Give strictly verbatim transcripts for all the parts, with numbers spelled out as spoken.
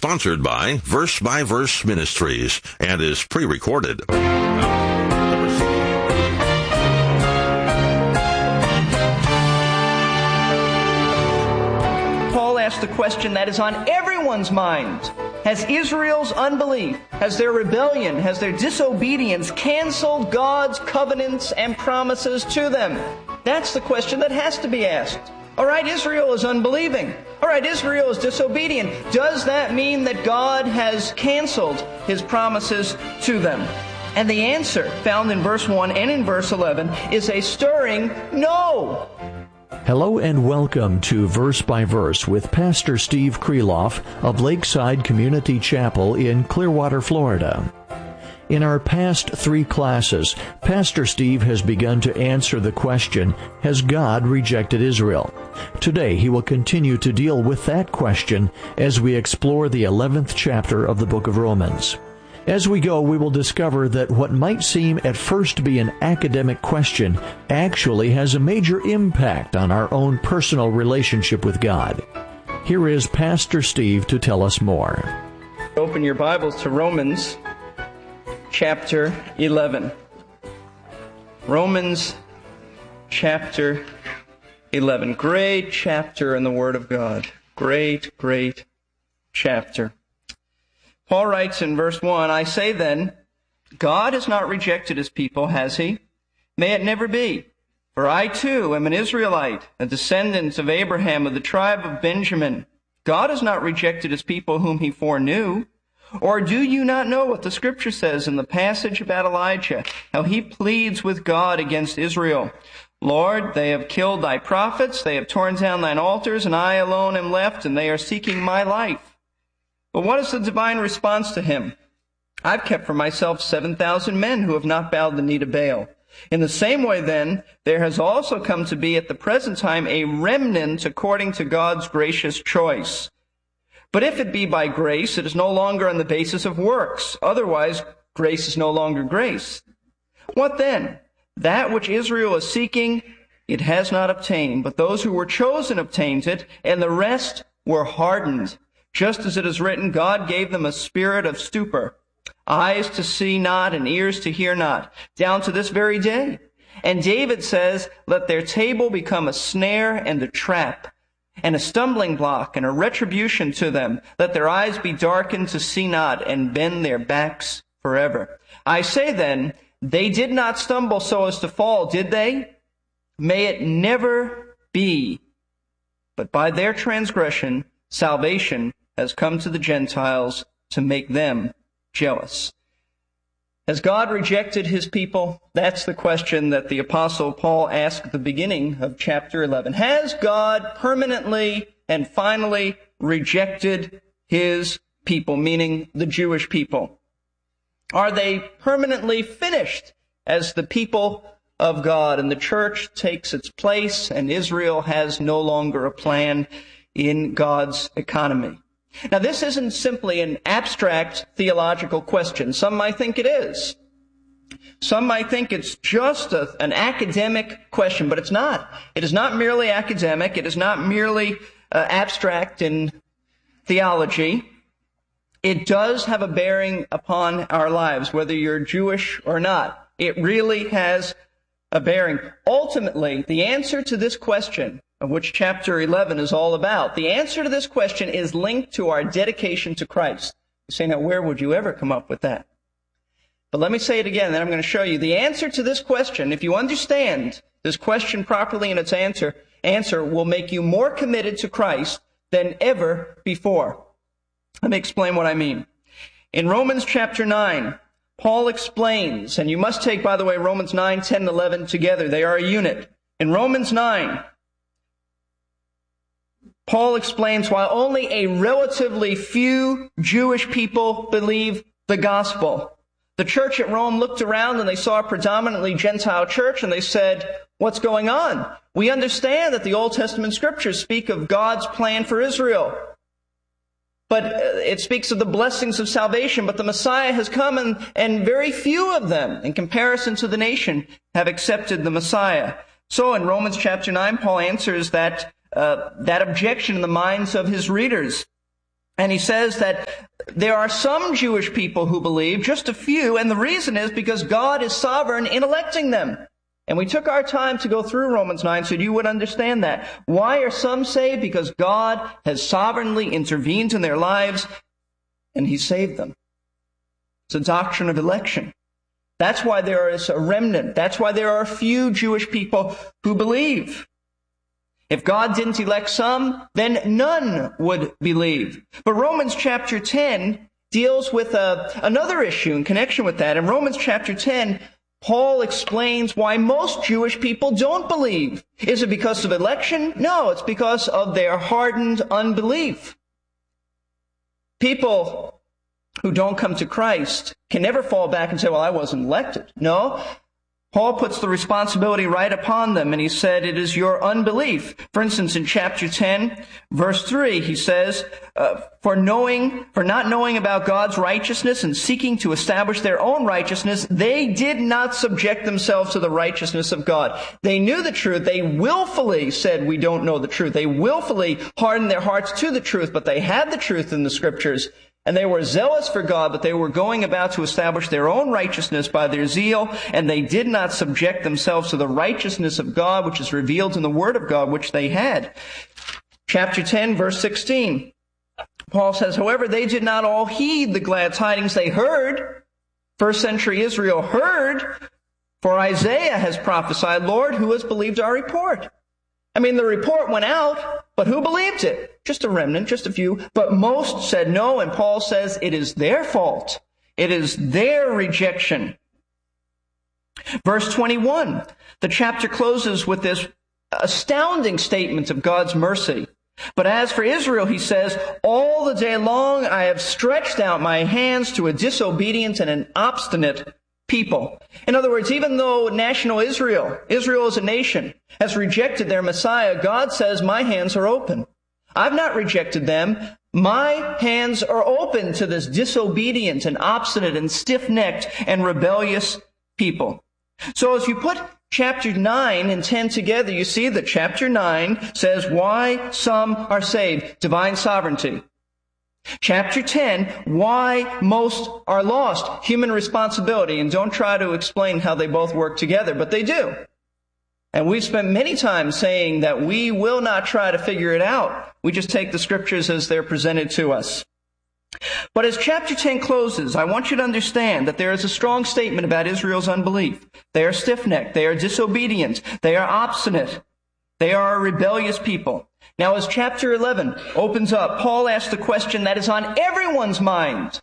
sponsored by Verse by Verse Ministries and is pre-recorded. Paul asked the question that is on everyone's mind. Has Israel's unbelief, has their rebellion, has their disobedience canceled God's covenants and promises to them? That's the question that has to be asked. All right, Israel is unbelieving. All right, Israel is disobedient. Does that mean that God has canceled His promises to them? And the answer, found in verse one and in verse eleven, is a stirring no. Hello and welcome to Verse by Verse with Pastor Steve Kreloff of Lakeside Community Chapel in Clearwater, Florida. In our past three classes, Pastor Steve has begun to answer the question, has God rejected Israel? Today, he will continue to deal with that question as we explore the eleventh chapter of the book of Romans. As we go, we will discover that what might seem at first to be an academic question actually has a major impact on our own personal relationship with God. Here is Pastor Steve to tell us more. Open your Bibles to Romans chapter eleven. Romans chapter eleven. Great chapter in the Word of God. Great, great chapter. Paul writes in verse one, I say then, God has not rejected His people, has He? May it never be. For I too am an Israelite, a descendant of Abraham of the tribe of Benjamin. God has not rejected His people whom He foreknew. Or do you not know what the Scripture says in the passage about Elijah, how he pleads with God against Israel? Lord, they have killed thy prophets, they have torn down thine altars, and I alone am left, and they are seeking my life. But what is the divine response to him? I've kept for myself seven thousand men who have not bowed the knee to Baal. In the same way, then, there has also come to be at the present time a remnant according to God's gracious choice. But if it be by grace, it is no longer on the basis of works. Otherwise, grace is no longer grace. What then? That which Israel is seeking, it has not obtained. But those who were chosen obtained it, and the rest were hardened. Just as it is written, God gave them a spirit of stupor, eyes to see not and ears to hear not, down to this very day. And David says, let their table become a snare and a trap, and a stumbling block and a retribution to them. Let their eyes be darkened to see not, and bend their backs forever. I say then, they did not stumble so as to fall, did they? May it never be. But by their transgression, salvation has come to the Gentiles to make them jealous. Has God rejected His people? That's the question that the Apostle Paul asked at the beginning of chapter eleven. Has God permanently and finally rejected His people, meaning the Jewish people? Are they permanently finished as the people of God, and the church takes its place, and Israel has no longer a plan in God's economy? Now, this isn't simply an abstract theological question. Some might think it is. Some might think it's just a, an academic question, but it's not. It is not merely academic. It is not merely uh, abstract in theology. It does have a bearing upon our lives, whether you're Jewish or not. It really has a bearing. Ultimately, the answer to this question, of which chapter eleven is all about, the answer to this question is linked to our dedication to Christ. You say, now where would you ever come up with that? But let me say it again, then I'm going to show you. The answer to this question, if you understand this question properly in its answer, answer will make you more committed to Christ than ever before. Let me explain what I mean. In Romans chapter nine, Paul explains, and you must take, by the way, Romans nine, ten, and eleven together. They are a unit. In Romans nine, Paul explains why only a relatively few Jewish people believe the gospel. The church at Rome looked around and they saw a predominantly Gentile church, and they said, what's going on? We understand that the Old Testament scriptures speak of God's plan for Israel, but it speaks of the blessings of salvation. But the Messiah has come, and, and very few of them, in comparison to the nation, have accepted the Messiah. So in Romans chapter nine, Paul answers that Uh, that objection in the minds of his readers. And he says that there are some Jewish people who believe, just a few, and the reason is because God is sovereign in electing them. And we took our time to go through Romans nine so you would understand that. Why are some saved? Because God has sovereignly intervened in their lives and he saved them. It's a doctrine of election. That's why there is a remnant. That's why there are a few Jewish people who believe. If God didn't elect some, then none would believe. But Romans chapter ten deals with a, another issue in connection with that. In Romans chapter ten, Paul explains why most Jewish people don't believe. Is it because of election? No, it's because of their hardened unbelief. People who don't come to Christ can never fall back and say, well, I wasn't elected. No. Paul puts the responsibility right upon them, and he said, it is your unbelief. For instance, in chapter ten, verse three, he says, uh, for knowing, for not knowing about God's righteousness and seeking to establish their own righteousness, they did not subject themselves to the righteousness of God. They knew the truth. They willfully said, we don't know the truth. They willfully hardened their hearts to the truth, but they had the truth in the scriptures. And they were zealous for God, but they were going about to establish their own righteousness by their zeal, and they did not subject themselves to the righteousness of God, which is revealed in the Word of God, which they had. Chapter ten, verse sixteen, Paul says, however, they did not all heed the glad tidings they heard. First century Israel heard, for Isaiah has prophesied, Lord, who has believed our report? I mean, the report went out, but who believed it? Just a remnant, just a few. But most said no, and Paul says it is their fault. It is their rejection. Verse twenty-one, the chapter closes with this astounding statement of God's mercy. But as for Israel, he says, all the day long I have stretched out my hands to a disobedient and an obstinate people. In other words, even though national Israel, Israel as a nation, has rejected their Messiah, God says, my hands are open. I've not rejected them. My hands are open to this disobedient and obstinate and stiff-necked and rebellious people. So as you put chapter nine and ten together, you see that chapter nine says why some are saved, divine sovereignty. Chapter ten, why most are lost, human responsibility. And don't try to explain how they both work together, but they do. And we've spent many times saying that we will not try to figure it out. We just take the scriptures as they're presented to us. But as chapter ten closes, I want you to understand that there is a strong statement about Israel's unbelief. They are stiff-necked. They are disobedient. They are obstinate. They are a rebellious people. Now, as chapter eleven opens up, Paul asks the question that is on everyone's mind.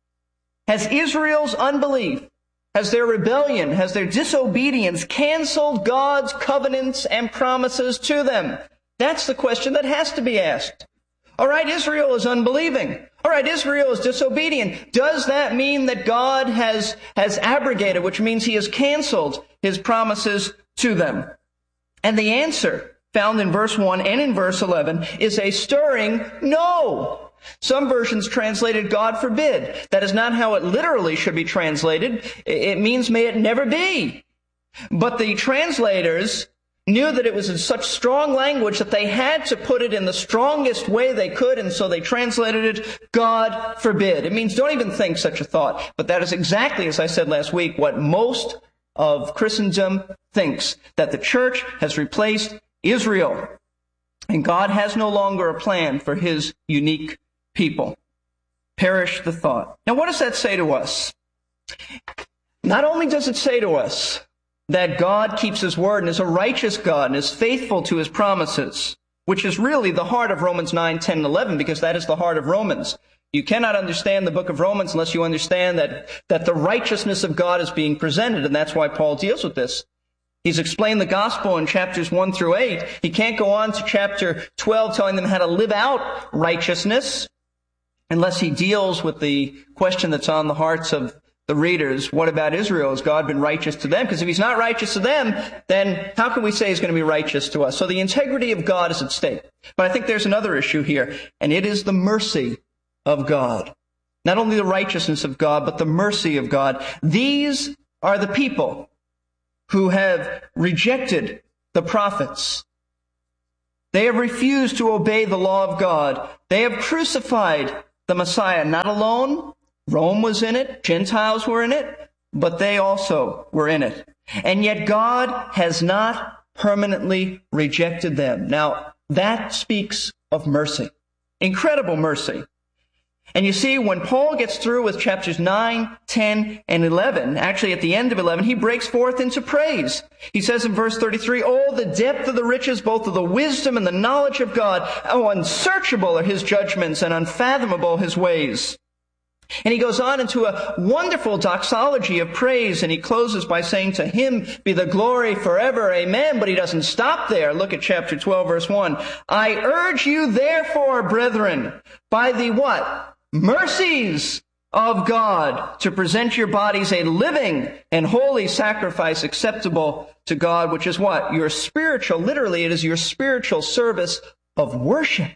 Has Israel's unbelief, has their rebellion, has their disobedience canceled God's covenants and promises to them? That's the question that has to be asked. All right, Israel is unbelieving. All right, Israel is disobedient. Does that mean that God has, has abrogated, which means he has canceled his promises to them? And the answer, found in verse one and in verse eleven, is a stirring no. Some versions translated God forbid. That is not how it literally should be translated. It means may it never be. But the translators knew that it was in such strong language that they had to put it in the strongest way they could, and so they translated it, God forbid. It means don't even think such a thought. But that is exactly, as I said last week, what most of Christendom thinks, that the church has replaced Israel, and God has no longer a plan for his unique people. Perish the thought. Now, what does that say to us? Not only does it say to us that God keeps his word and is a righteous God and is faithful to his promises, which is really the heart of Romans nine, ten, and eleven, because that is the heart of Romans. You cannot understand the book of Romans unless you understand that, that the righteousness of God is being presented, and that's why Paul deals with this. He's explained the gospel in chapters one through eight. He can't go on to chapter twelve telling them how to live out righteousness unless he deals with the question that's on the hearts of the readers. What about Israel? Has God been righteous to them? Because if he's not righteous to them, then how can we say he's going to be righteous to us? So the integrity of God is at stake. But I think there's another issue here, and it is the mercy of God. Not only the righteousness of God, but the mercy of God. These are the people who have rejected the prophets. They have refused to obey the law of God. They have crucified the Messiah. Not alone. Rome was in it. Gentiles were in it. But they also were in it. And yet God has not permanently rejected them. Now, that speaks of mercy. Incredible mercy. And you see, when Paul gets through with chapters nine, ten, and eleven, actually at the end of eleven, he breaks forth into praise. He says in verse thirty-three, "Oh, the depth of the riches, both of the wisdom and the knowledge of God. Oh, unsearchable are his judgments and unfathomable his ways." And he goes on into a wonderful doxology of praise, and he closes by saying, "To him be the glory forever, amen." But he doesn't stop there. Look at chapter twelve, verse one. "I urge you, therefore, brethren, by the" what? "mercies of God, to present your bodies a living and holy sacrifice acceptable to God," which is what? Your spiritual, literally, it is your spiritual service of worship.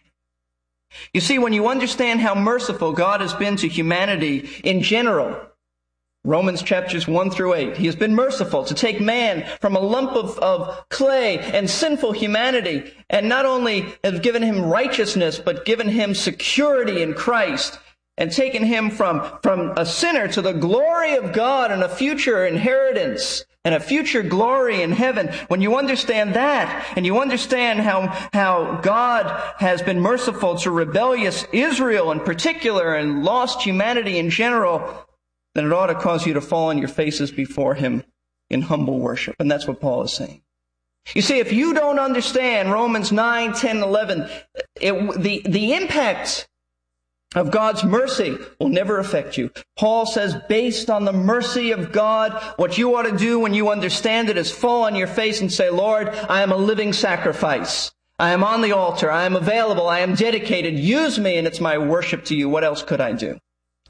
You see, when you understand how merciful God has been to humanity in general, Romans chapters one through eight, he has been merciful to take man from a lump of, of clay and sinful humanity, and not only has given him righteousness, but given him security in Christ, and taken him from, from a sinner to the glory of God and a future inheritance and a future glory in heaven. When you understand that, and you understand how, how God has been merciful to rebellious Israel in particular and lost humanity in general, then it ought to cause you to fall on your faces before him in humble worship. And that's what Paul is saying. You see, if you don't understand Romans nine, ten, eleven, it, the, the impact of God's mercy will never affect you. Paul says, based on the mercy of God, what you ought to do when you understand it is fall on your face and say, "Lord, I am a living sacrifice. I am on the altar. I am available. I am dedicated. Use me, and it's my worship to you. What else could I do?"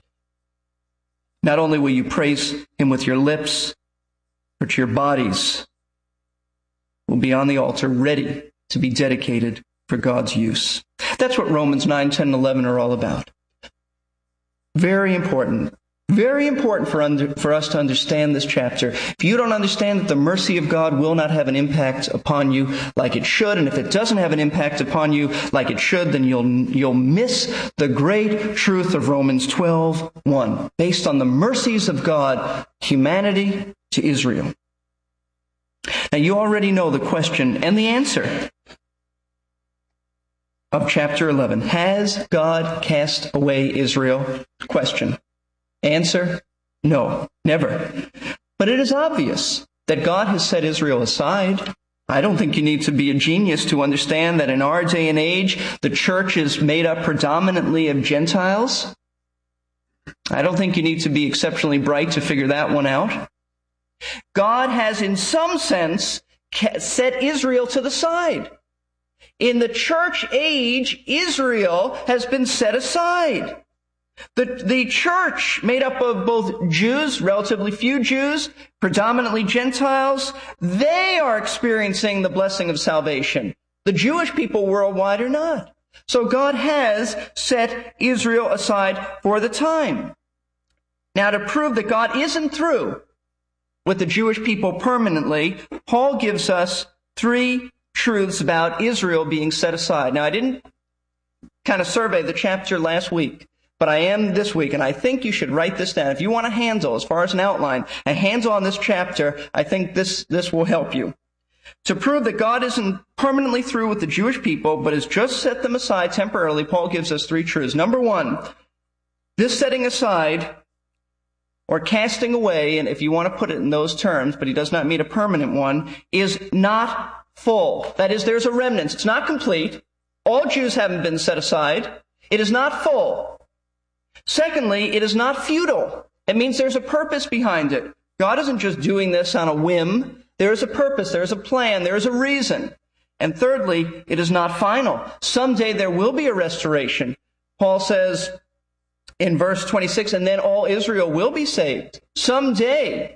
Not only will you praise him with your lips, but your bodies will be on the altar, ready to be dedicated for God's use. That's what Romans nine, ten, and eleven are all about. Very important. Very important for, under, for us to understand this chapter. If you don't understand that the mercy of God will not have an impact upon you like it should, and if it doesn't have an impact upon you like it should, then you'll, you'll miss the great truth of Romans twelve, one. Based on the mercies of God, humanity to Israel. Now, you already know the question and the answer of chapter eleven. Has God cast away Israel? Question. Answer, no, never. But it is obvious that God has set Israel aside. I don't think you need to be a genius to understand that in our day and age, the church is made up predominantly of Gentiles. I don't think you need to be exceptionally bright to figure that one out. God has, in some sense, set Israel to the side. In the church age, Israel has been set aside. The, the church, made up of both Jews, relatively few Jews, predominantly Gentiles, they are experiencing the blessing of salvation. The Jewish people worldwide are not. So God has set Israel aside for the time. Now, to prove that God isn't through with the Jewish people permanently, Paul gives us three truths about Israel being set aside. Now, I didn't kind of survey the chapter last week, but I am this week, and I think you should write this down. If you want a handle, as far as an outline, a handle on this chapter, I think this, this will help you. To prove that God isn't permanently through with the Jewish people, but has just set them aside temporarily, Paul gives us three truths. Number one, this setting aside or casting away, and if you want to put it in those terms, but he does not mean a permanent one, is not full. That is, there's a remnant. It's not complete. All Jews haven't been set aside. It is not full. Secondly, it is not futile. It means there's a purpose behind it. God isn't just doing this on a whim. There is a purpose. There is a plan. There is a reason. And thirdly, it is not final. Someday there will be a restoration. Paul says in verse twenty-six, and then all Israel will be saved. Someday.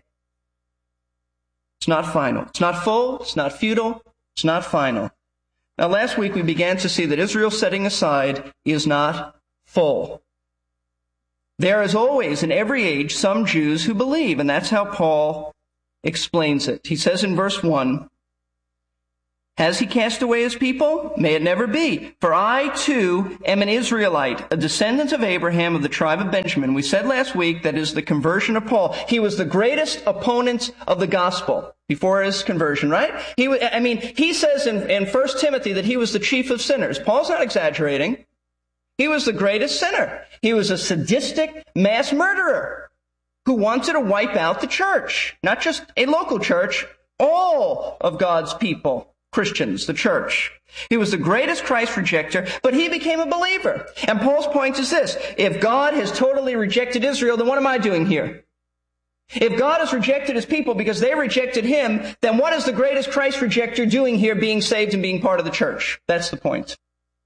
It's not final. It's not full. It's not futile. It's not final. Now, last week we began to see that Israel's setting aside is not full. There is always, in every age, some Jews who believe, and that's how Paul explains it. He says in verse one, Has he cast away his people? May it never be. For I, too, am an Israelite, a descendant of Abraham of the tribe of Benjamin. We said last week that is the conversion of Paul. He was the greatest opponent of the gospel before his conversion, right? He, I mean, he says in, in First Timothy that he was the chief of sinners. Paul's not exaggerating. He was the greatest sinner. He was a sadistic mass murderer who wanted to wipe out the church, not just a local church, all of God's people. Christians, the church. He was the greatest Christ rejecter, but he became a believer. And Paul's point is this: if God has totally rejected Israel, then what am I doing here? If God has rejected his people because they rejected him, then what is the greatest Christ rejecter doing here, being saved and being part of the church? That's the point.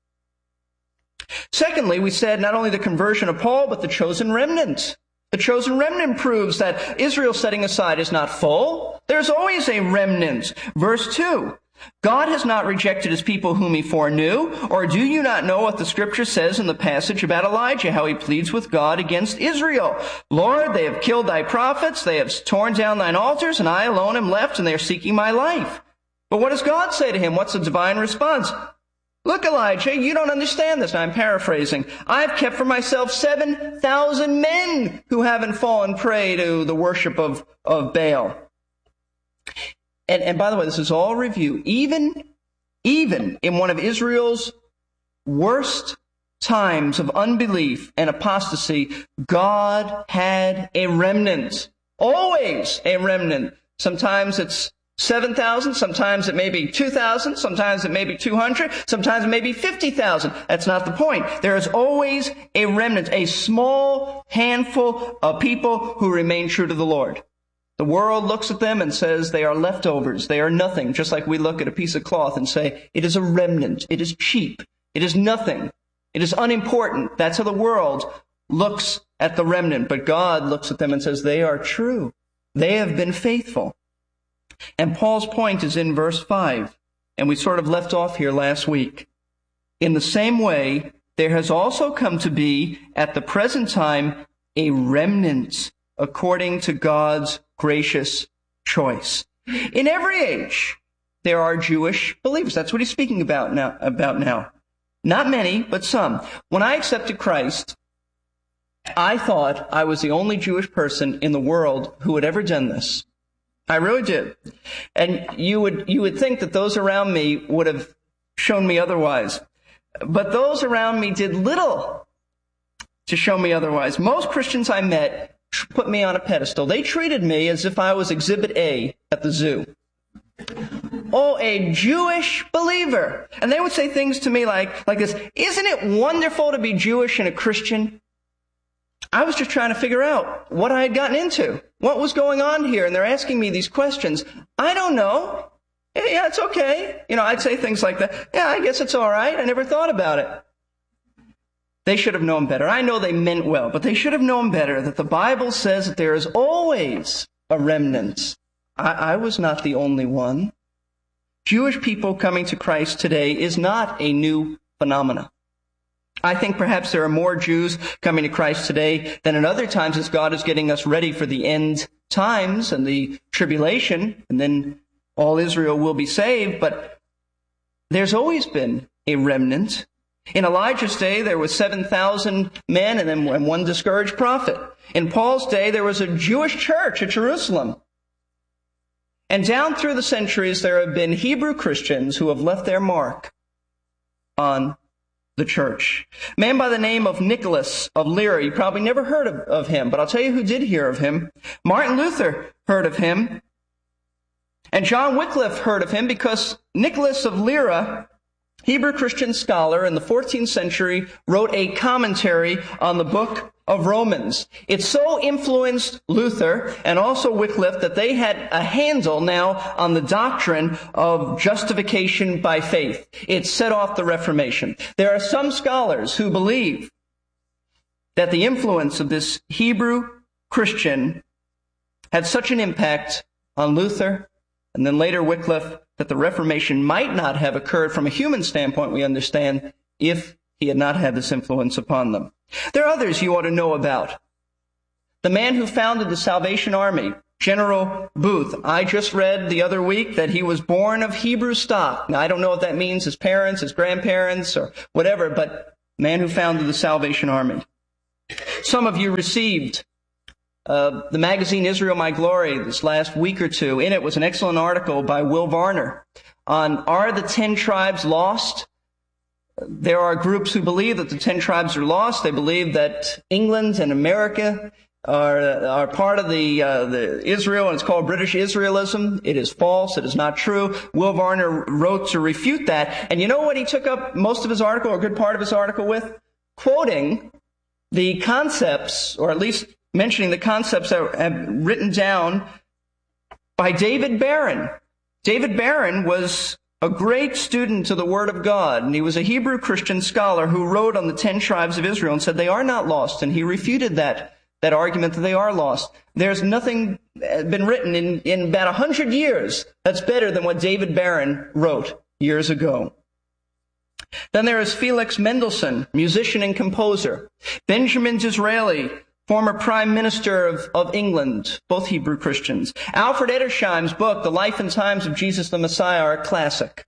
Secondly, we said not only the conversion of Paul, but the chosen remnant. The chosen remnant proves that Israel setting aside is not full. There's always a remnant. Verse two. God has not rejected his people whom he foreknew, or do you not know what the scripture says in the passage about Elijah, how he pleads with God against Israel? Lord, they have killed thy prophets, they have torn down thine altars, and I alone am left, and they are seeking my life. But what does God say to him? What's the divine response? Look, Elijah, you don't understand this. Now, I'm paraphrasing. I've kept for myself seven thousand men who haven't fallen prey to the worship of, of Baal. And, and by the way, this is all review. Even, even in one of Israel's worst times of unbelief and apostasy, God had a remnant. Always a remnant. Sometimes it's seven thousand, sometimes it may be two thousand, sometimes it may be two hundred, sometimes it may be fifty thousand. That's not the point. There is always a remnant, a small handful of people who remain true to the Lord. The world looks at them and says they are leftovers. They are nothing, just like we look at a piece of cloth and say, it is a remnant. It is cheap. It is nothing. It is unimportant. That's how the world looks at the remnant. But God looks at them and says, they are true. They have been faithful. And Paul's point is in verse five, and we sort of left off here last week. In the same way, there has also come to be, at the present time, a remnant according to God's gracious choice. In every age, there are Jewish believers. That's what he's speaking about now. About now. Not many, but some. When I accepted Christ, I thought I was the only Jewish person in the world who had ever done this. I really did. And you would, you would think that those around me would have shown me otherwise. But those around me did little to show me otherwise. Most Christians I met put me on a pedestal. They treated me as if I was Exhibit A at the zoo. Oh, a Jewish believer. And they would say things to me like, like this: isn't it wonderful to be Jewish and a Christian? I was just trying to figure out what I had gotten into. What was going on here? And they're asking me these questions. I don't know. Yeah, it's okay. You know, I'd say things like that. Yeah, I guess it's all right. I never thought about it. They should have known better. I know they meant well, but they should have known better that the Bible says that there is always a remnant. I, I was not the only one. Jewish people coming to Christ today is not a new phenomenon. I think perhaps there are more Jews coming to Christ today than at other times, as God is getting us ready for the end times and the tribulation, and then all Israel will be saved. But there's always been a remnant. In Elijah's day, there was seven thousand men and then one discouraged prophet. In Paul's day, there was a Jewish church at Jerusalem. And down through the centuries, there have been Hebrew Christians who have left their mark on the church. A man by the name of Nicholas of Lyra. You probably never heard of, of him, but I'll tell you who did hear of him. Martin Luther heard of him. And John Wycliffe heard of him because Nicholas of Lyra, Hebrew Christian scholar in the fourteenth century, wrote a commentary on the book of Romans. It so influenced Luther and also Wycliffe that they had a handle now on the doctrine of justification by faith. It set off the Reformation. There are some scholars who believe that the influence of this Hebrew Christian had such an impact on Luther and then later Wycliffe that the Reformation might not have occurred from a human standpoint, we understand, if he had not had this influence upon them. There are others you ought to know about. The man who founded the Salvation Army General Booth. I just read the other week that he was born of Hebrew stock. Now, I don't know what that means, his parents, his grandparents, or whatever, but man who founded the Salvation Army. Some of you received uh, the magazine Israel My Glory this last week or two. In it was an excellent article by Will Varner on Are the Ten Tribes Lost? There are groups who believe that the ten tribes are lost. They believe that England and America are are part of the uh, the Israel, and it's called British Israelism. It is false. It is not true. Will Varner wrote to refute that. And you know what he took up most of his article, or a good part of his article, with? Quoting the concepts, or at least mentioning the concepts that have written down by David Barron. David Barron was a great student of the Word of God, and he was a Hebrew Christian scholar who wrote on the ten tribes of Israel and said they are not lost, and he refuted that that argument that they are lost. There's nothing been written in, in about a hundred years that's better than what David Barron wrote years ago. Then there is Felix Mendelssohn, musician and composer. Benjamin Disraeli, former Prime Minister of, of England, both Hebrew Christians. Alfred Edersheim's book, The Life and Times of Jesus the Messiah, are a classic.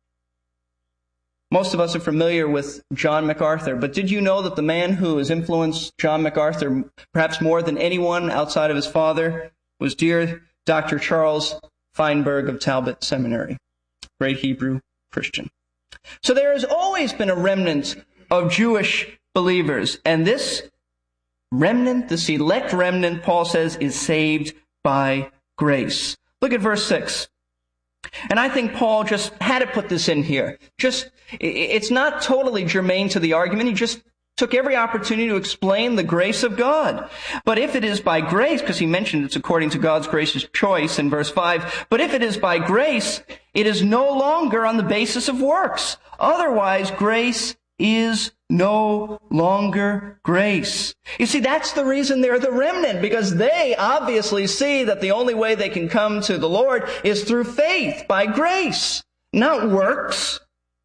Most of us are familiar with John MacArthur, but did you know that the man who has influenced John MacArthur perhaps more than anyone outside of his father was dear Doctor Charles Feinberg of Talbot Seminary, great Hebrew Christian. So there has always been a remnant of Jewish believers, and this remnant, this elect remnant, Paul says, is saved by grace. Look at verse six. And I think Paul just had to put this in here. Just, it's not totally germane to the argument. He just took every opportunity to explain the grace of God. But if it is by grace, because he mentioned it's according to God's gracious choice in verse five, but if it is by grace, it is no longer on the basis of works. Otherwise, grace is no longer grace. You see, that's the reason they're the remnant, because they obviously see that the only way they can come to the Lord is through faith, by grace, not works.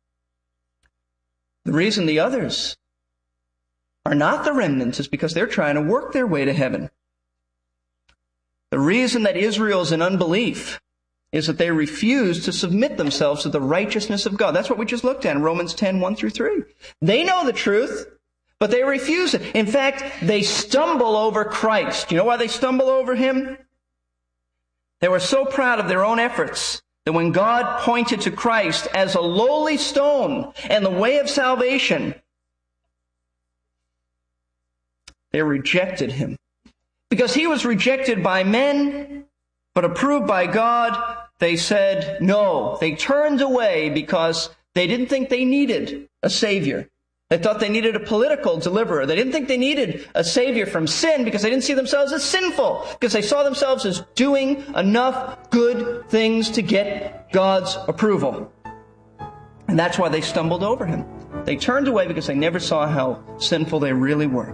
The reason the others are not the remnants is because they're trying to work their way to heaven. The reason that Israel is in unbelief is that they refuse to submit themselves to the righteousness of God. That's what we just looked at in Romans ten, one through three. They know the truth, but they refuse it. In fact, they stumble over Christ. You know why they stumble over him? They were so proud of their own efforts that when God pointed to Christ as a lowly stone and the way of salvation, they rejected him. Because he was rejected by men, but approved by God, they said no. They turned away because they didn't think they needed a Savior. They thought they needed a political deliverer. They didn't think they needed a Savior from sin because they didn't see themselves as sinful, because they saw themselves as doing enough good things to get God's approval. And that's why they stumbled over him. They turned away because they never saw how sinful they really were.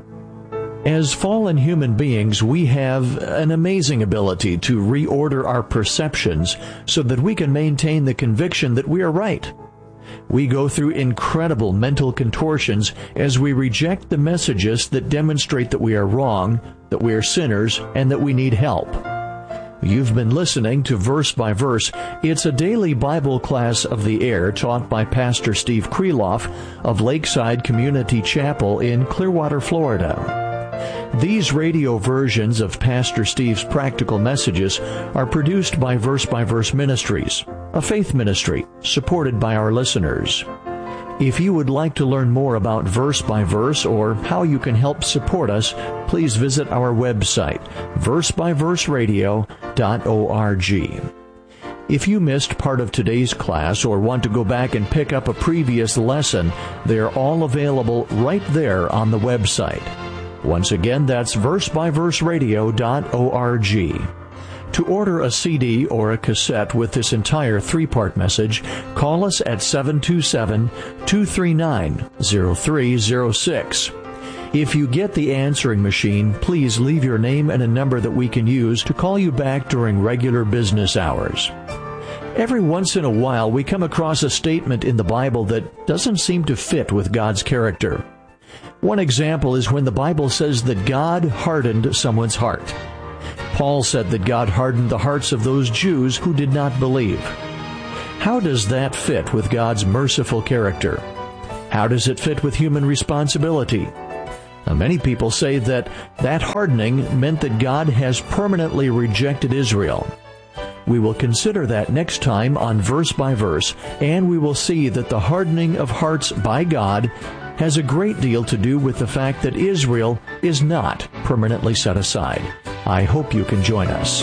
As fallen human beings, we have an amazing ability to reorder our perceptions so that we can maintain the conviction that we are right. We go through incredible mental contortions as we reject the messages that demonstrate that we are wrong, that we are sinners, and that we need help. You've been listening to Verse by Verse. It's a daily Bible class of the air taught by Pastor Steve Kreloff of Lakeside Community Chapel in Clearwater, Florida. These radio versions of Pastor Steve's practical messages are produced by Verse by Verse Ministries, a faith ministry supported by our listeners. If you would like to learn more about Verse by Verse or how you can help support us, please visit our website, verse by verse radio dot org. If you missed part of today's class or want to go back and pick up a previous lesson, they're all available right there on the website. Once again, that's verse by verse radio dot org. To order a C D or a cassette with this entire three-part message, call us at seven two seven, two three nine, zero three zero six. If you get the answering machine, please leave your name and a number that we can use to call you back during regular business hours. Every once in a while, we come across a statement in the Bible that doesn't seem to fit with God's character. One example is when the Bible says that God hardened someone's heart. Paul said that God hardened the hearts of those Jews who did not believe. How does that fit with God's merciful character? How does it fit with human responsibility? Now, many people say that that hardening meant that God has permanently rejected Israel. We will consider that next time on Verse by Verse, and we will see that the hardening of hearts by God has a great deal to do with the fact that Israel is not permanently set aside. I hope you can join us.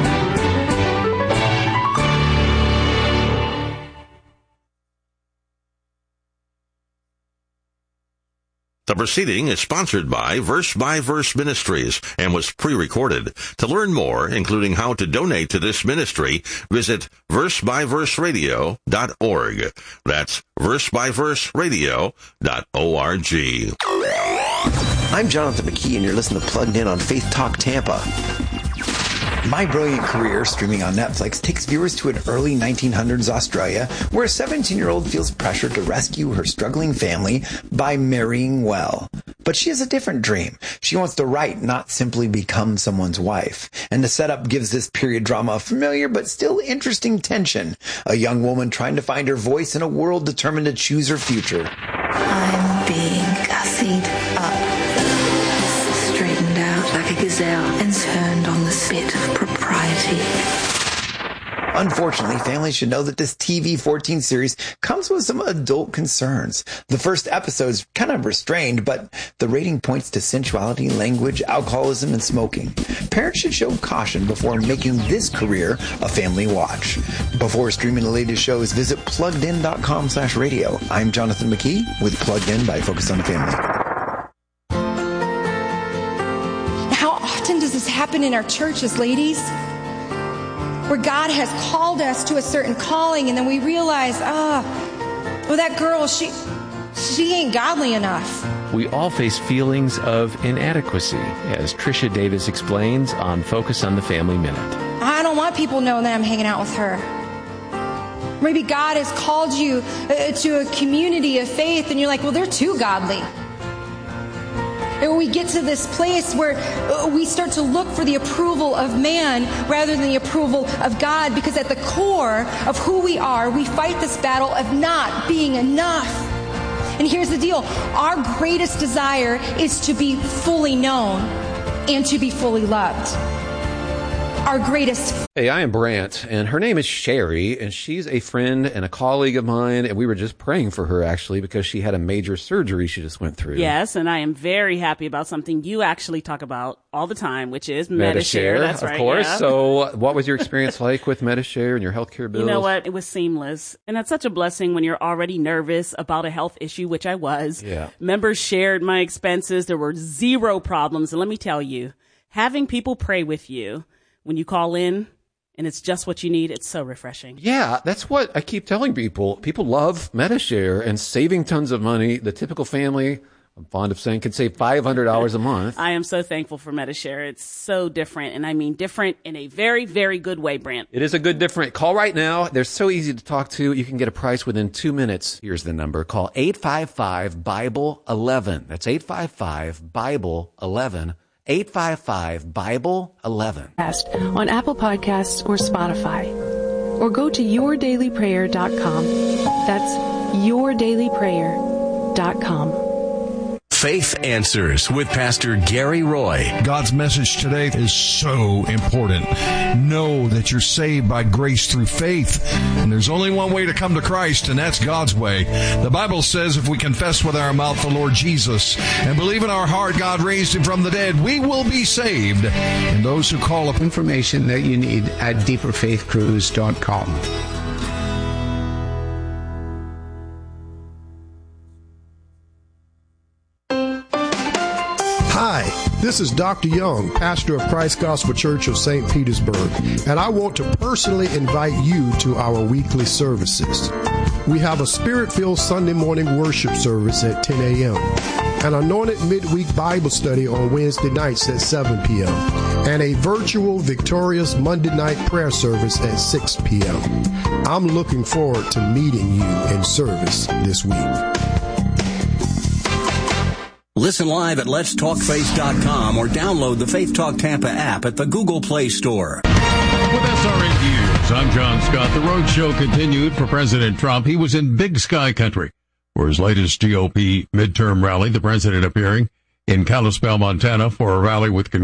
The proceeding is sponsored by Verse by Verse Ministries and was pre-recorded. To learn more, including how to donate to this ministry, visit verse by verse radio dot org. That's verse by verse radio dot org. I'm Jonathan McKee, and you're listening to Plugged In on Faith Talk Tampa. My Brilliant Career, streaming on Netflix, takes viewers to an early nineteen hundreds Australia where a seventeen-year-old feels pressure to rescue her struggling family by marrying well. But she has a different dream. She wants to write, not simply become someone's wife. And the setup gives this period drama a familiar but still interesting tension. A young woman trying to find her voice in a world determined to choose her future. I'm being gussied up, straightened out like a gazelle, and turned on the spit of propriety. Unfortunately, families should know that this T V fourteen series comes with some adult concerns. The first episode is kind of restrained, but the rating points to sensuality, language, alcoholism, and smoking. Parents should show caution before making this career a family watch. Before streaming the latest shows, visit plugged in dot com slash radio. I'm Jonathan McKee with Plugged In by Focus on the Family. How often does this happen in our churches, ladies? Where God has called us to a certain calling, and then we realize, ah, oh, well, that girl, she, she ain't godly enough. We all face feelings of inadequacy, as Tricia Davis explains on Focus on the Family Minute. I don't want people knowing that I'm hanging out with her. Maybe God has called you uh, to a community of faith, and you're like, well, they're too godly. And we get to this place where we start to look for the approval of man rather than the approval of God, because at the core of who we are, we fight this battle of not being enough. And here's the deal. Our greatest desire is to be fully known and to be fully loved. Our greatest. Hey, I am Brant, and her name is Sherry, and she's a friend and a colleague of mine, and we were just praying for her, actually, because she had a major surgery she just went through. Yes, and I am very happy about something you actually talk about all the time, which is Medi-Share. That's of right, course. Yeah. So what was your experience like with Medi-Share and your healthcare bills? You know what? It was seamless. And that's such a blessing when you're already nervous about a health issue, which I was. Yeah. Members shared my expenses. There were zero problems. And let me tell you, having people pray with you when you call in and it's just what you need, it's so refreshing. Yeah, that's what I keep telling people. People love Medi-Share and saving tons of money. The typical family, I'm fond of saying, can save five hundred dollars a month. I am so thankful for Medi-Share. It's so different, and I mean different in a very, very good way, Brant. It is a good different. Call right now. They're so easy to talk to. You can get a price within two minutes. Here's the number. Call eight five five, Bible eleven. That's eight five five, Bible eleven. eight five five, Bible eleven. On Apple Podcasts or Spotify. Or go to your daily prayer dot com. That's your daily prayer dot com. Faith Answers with Pastor Gary Roy. God's message today is so important. Know that you're saved by grace through faith. And there's only one way to come to Christ, and that's God's way. The Bible says if we confess with our mouth the Lord Jesus and believe in our heart God raised him from the dead, we will be saved. And those who call up information that you need at deeper faith cruise dot com. Hi, this is Doctor Young, pastor of Christ Gospel Church of Saint Petersburg, and I want to personally invite you to our weekly services. We have a Spirit-filled Sunday morning worship service at ten a.m., an anointed midweek Bible study on Wednesday nights at seven p.m., and a virtual Victorious Monday night prayer service at six p.m. I'm looking forward to meeting you in service this week. Listen live at lets talk faith dot com or download the Faith Talk Tampa app at the Google Play Store. With S R N News, I'm John Scott. The road show continued for President Trump. He was in Big Sky Country for his latest G O P midterm rally. The president appearing in Kalispell, Montana for a rally with